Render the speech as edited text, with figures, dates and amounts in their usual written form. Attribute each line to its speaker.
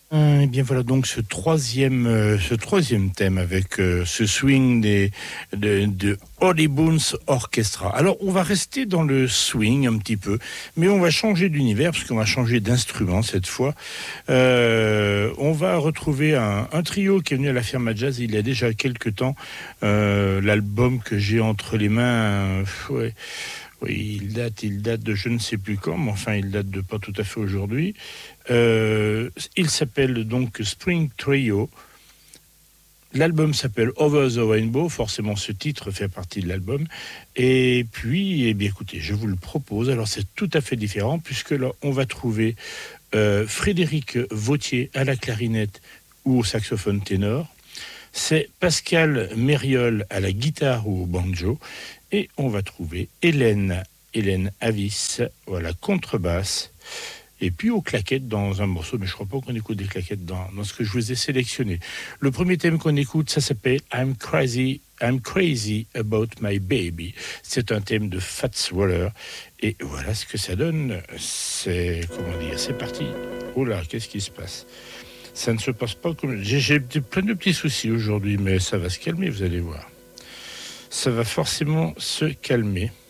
Speaker 1: Eh bien voilà donc ce troisième thème avec ce swing de Holly Bones Orchestra. Alors on va rester dans le swing un petit peu, mais on va changer d'univers parce qu'on va changer d'instrument cette fois. On va retrouver un trio qui est venu à la Firma Jazz il y a déjà quelques temps. L'album que j'ai entre les mains, ouais. Oui, il date de je ne sais plus quand, mais enfin, il date de pas tout à fait aujourd'hui. Il s'appelle donc Spring Trio. L'album s'appelle Over the Rainbow. Forcément, ce titre fait partie de l'album. Et puis, eh bien, écoutez, je vous le propose. Alors, c'est tout à fait différent, puisque là, on va trouver Frédéric Vautier à la clarinette ou au saxophone ténor. C'est Pascal Mériol à la guitare ou au banjo. Et on va trouver Hélène Avis, voilà, contrebasse. Et puis aux claquettes dans un morceau, mais je crois pas qu'on écoute des claquettes dans ce que je vous ai sélectionné. Le premier thème qu'on écoute, ça s'appelle I'm crazy about my baby. C'est un thème de Fats Waller. Et voilà ce que ça donne. C'est parti. Oh là, qu'est-ce qui se passe? Ça ne se passe pas comme... J'ai plein de petits soucis aujourd'hui, mais ça va se calmer, vous allez voir. Ça va forcément se calmer.